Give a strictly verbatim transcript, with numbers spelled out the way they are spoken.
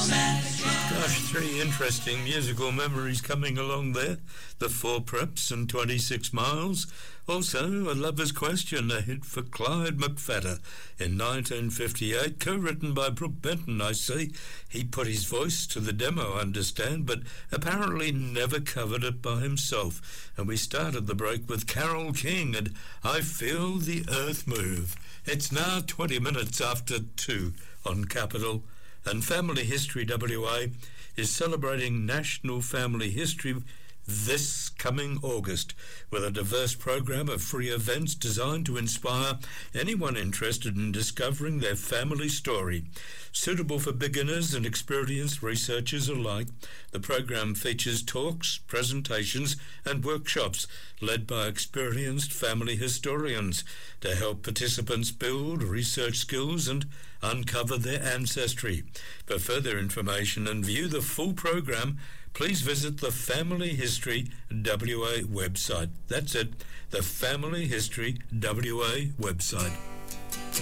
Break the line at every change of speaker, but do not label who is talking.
Gosh, three interesting musical memories coming along there. The Four Preps and twenty-six miles. Also, A Lover's Question, a hit for Clyde McPhatter in nineteen fifty-eight, co-written by Brook Benton, I see. He put his voice to the demo, I understand, but apparently never covered it by himself. And we started the break with Carole King and I Feel the Earth Move. It's now twenty minutes after two on Capital. And Family History W A is celebrating National Family History this coming August with a diverse program of free events designed to inspire anyone interested in discovering their family story. Suitable for beginners and experienced researchers alike, the program features talks, presentations and workshops led by experienced family historians to help participants build research skills and uncover their ancestry. For further information and view the full program, please visit the Family History W A website. That's it, the Family History W A website.